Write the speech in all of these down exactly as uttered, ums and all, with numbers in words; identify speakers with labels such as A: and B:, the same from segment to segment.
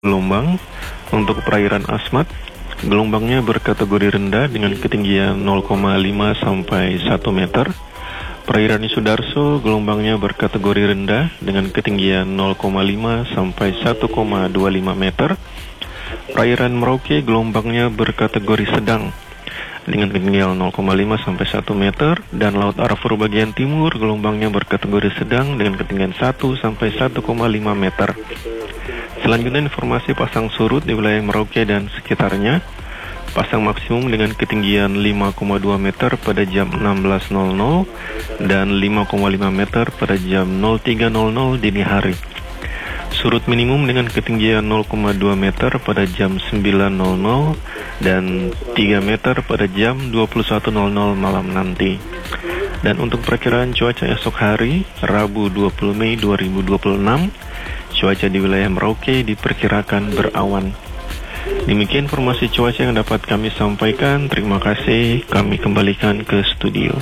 A: gelombang. Untuk perairan Asmat, gelombangnya berkategori rendah dengan ketinggian nol koma lima sampai satu meter. Perairan Sudarso, gelombangnya berkategori rendah dengan ketinggian nol koma lima sampai satu koma dua lima meter. Perairan Merauke, gelombangnya berkategori sedang dengan ketinggian nol koma lima sampai satu meter, dan Laut Arafura bagian timur, gelombangnya berkategori sedang dengan ketinggian satu sampai satu koma lima meter. Selanjutnya informasi pasang surut di wilayah Merauke dan sekitarnya. Pasang maksimum dengan ketinggian lima koma dua meter pada jam enam belas nol nol dan lima koma lima meter pada jam nol tiga nol nol dini hari. Surut minimum dengan ketinggian nol koma dua meter pada jam sembilan nol nol dan tiga meter pada jam dua puluh satu nol nol malam nanti. Dan untuk perkiraan cuaca esok hari, Rabu dua puluh Mei dua ribu dua puluh enam, cuaca di wilayah Merauke diperkirakan berawan. Demikian informasi cuaca yang dapat kami sampaikan. Terima kasih, kami kembalikan ke studio.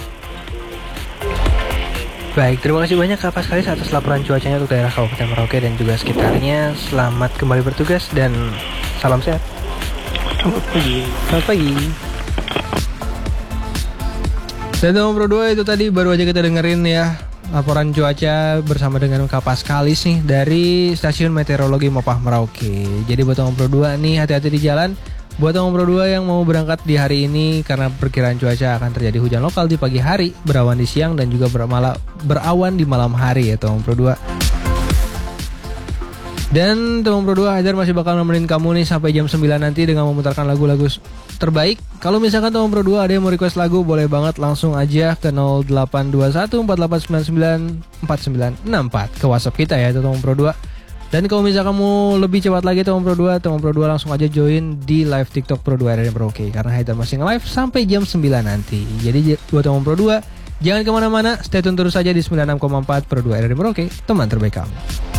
B: Baik, terima kasih banyak Kak Paskalis atas laporan cuacanya untuk daerah Kabupaten Merauke dan juga sekitarnya. Selamat kembali bertugas dan salam sehat.
A: Selamat pagi.
B: Selamat pagi. Dan teman Pro dua, itu tadi baru aja kita dengerin ya laporan cuaca bersama dengan Kak Paskalis nih dari Stasiun Meteorologi Mopah Merauke. Jadi buat teman Pro dua nih, hati-hati di jalan. Buat teman Pro dua yang mau berangkat di hari ini, karena perkiraan cuaca akan terjadi hujan lokal di pagi hari, berawan di siang dan juga bermala, berawan di malam hari ya teman Pro dua. Dan teman Pro dua, Haidar masih bakal nemenin kamu nih sampai jam sembilan nanti dengan memutarkan lagu-lagu terbaik. Kalau misalkan teman Pro dua ada yang mau request lagu, boleh banget langsung aja ke nol delapan dua satu empat delapan sembilan sembilan empat sembilan enam empat ke WhatsApp kita ya teman Pro dua. Dan kalau misalkan kamu lebih cepat lagi teman Pro dua, teman Pro dua langsung aja join di live TikTok Pro dua R R Merauke, karena Haidar masih nge-live sampai jam sembilan nanti. Jadi buat teman Pro dua, jangan kemana-mana, stay tune terus saja di sembilan puluh enam koma empat Pro dua R R Merauke, teman terbaik kamu.